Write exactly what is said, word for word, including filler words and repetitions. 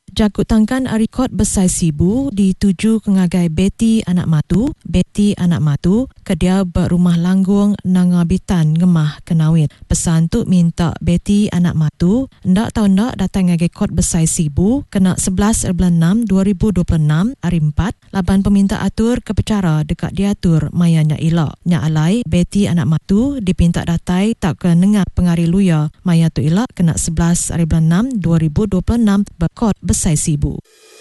Jakut tangkan arikot besai sibu dituju ke ngagai Betty anak matu, Betty anak matu, kedia berumah langgung nangabitan ngemah kenawit. Pesan tu minta Betty anak matu, ndak tahu ndak datang ngagai kot besai sibu, kena sebelas bulan enam dua ribu dua puluh enam, hari empat, laban peminta atur kepecara dekat diatur mayanya ilak. Nya alai, Betty anak matu dipinta datai tak ke nengah pengari luya, maya tu ilak kena sebelas hari bulan enam dua ribu dua puluh enam berkot besai sibu.